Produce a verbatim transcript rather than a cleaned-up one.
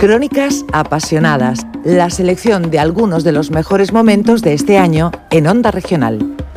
Crónicas apasionadas, la selección de algunos de los mejores momentos de este año en Onda Regional.